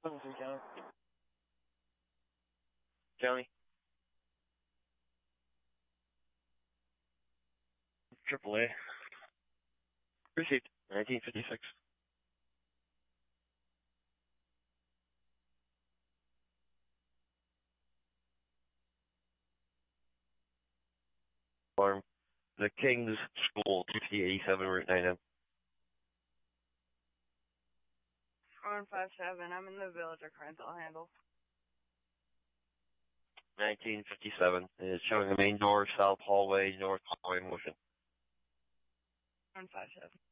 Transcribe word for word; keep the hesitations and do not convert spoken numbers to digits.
County. County. Triple A. Received. nineteen fifty-six. Farm. The King's School, fifty eighty-seven, Route nine M. one five seven, I'm in the Village of Corinth, I'll handle. nineteen fifty-seven. It's showing the main door, south hallway, north hallway motion. one five seven.